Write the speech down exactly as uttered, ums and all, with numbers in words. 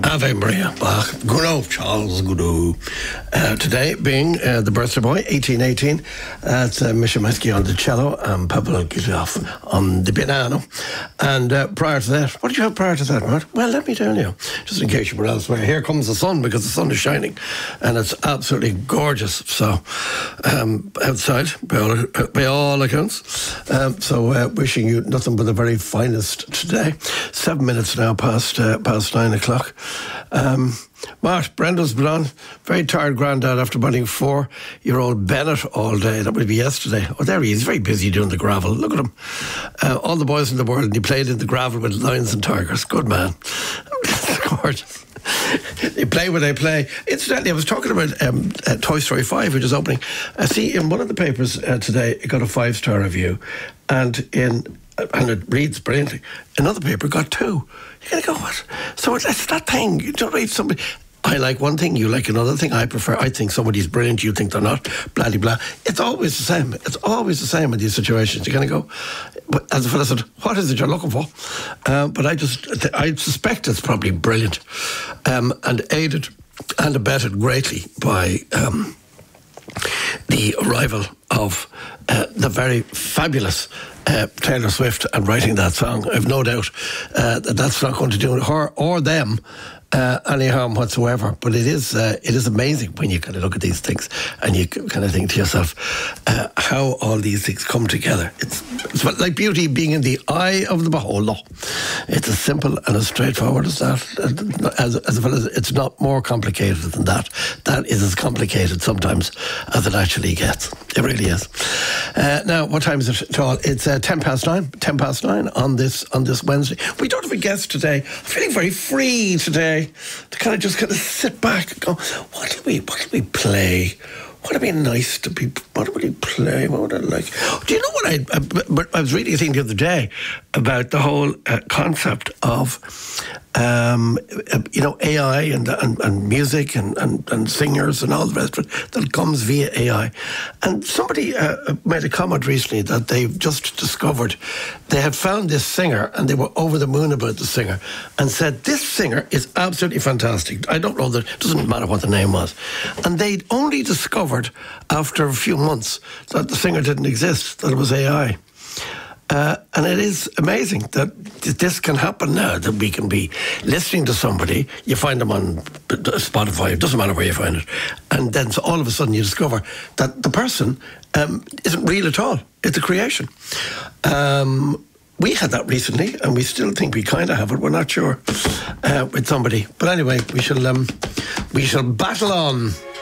Ave Maria Bach, Gounod, Charles Gounod. Uh, today being uh, the birthday boy, eighteen eighteen. That's uh, Misha Mesky on the cello and Pavel Gilov on the piano. And uh, prior to that, what did you have prior to that, Matt? Well, let me tell you, just in case you were elsewhere, here comes the sun, because the sun is shining and it's absolutely gorgeous. So, um, outside, by all, by all accounts. Um, so, uh, wishing you nothing but the very finest today. Seven minutes now past uh, past nine o'clock. Um, Mart, Brenda's been on. Very tired granddad after bunting four-year-old Bennett all day. That would be yesterday. Oh, there he is. Very busy doing the gravel. Look at him. Uh, all the boys in the world. And he played in the gravel with lions and tigers. Good man. Gorgeous. They play where they play. Incidentally, I was talking about um, uh, Toy Story five, which is opening. I see in one of the papers uh, today, it got a five-star review. And in and it reads brilliantly. Another paper got two. You're going to go, what? So it's that thing. You don't read somebody. I like one thing, you like another thing. I prefer, I think somebody's brilliant, you think they're not. Blah, blah, blah. It's always the same. It's always the same in these situations. You're going to go, but as a fellow said, what is it you're looking for? Um, but I just, I suspect it's probably brilliant. Um, and aided and abetted greatly by um, the arrival of uh, the very fabulous Uh, Taylor Swift and writing that song. I've no doubt uh, that that's not going to do her or them uh, any harm whatsoever. But it is uh, it is amazing when you kind of look at these things and you kind of think to yourself uh, how all these things come together. It's, it's like beauty being in the eye of the beholder. It's as simple and as straightforward as that. As, as well as it's not more complicated than that. That is as complicated sometimes as it actually gets. It really is. Uh, now, what time is it at all? It's uh, ten past nine. Ten past nine on this on this Wednesday. We don't have a guest today. I'm feeling very free today to kind of just kind of sit back and go, what do we what do we play? What would be nice to be? What would he play? What would I like? Do you know what I? I, I was reading a thing the other day about the whole uh, concept of, um, you know, A I and and, and music and, and, and singers and all the rest of it that comes via A I. And somebody uh, made a comment recently that they've just discovered they had found this singer and they were over the moon about the singer and said this singer is absolutely fantastic. I don't know that, it doesn't matter what the name was, and they'd only discovered after a few months that the singer didn't exist, that it was A I. Uh, and it is amazing that this can happen now, that we can be listening to somebody, you find them on Spotify, it doesn't matter where you find it, and then so all of a sudden you discover that the person um, isn't real at all. It's a creation. Um, we had that recently, and we still think we kind of have it. We're not sure uh, with somebody. But anyway, we shall um, we shall battle on.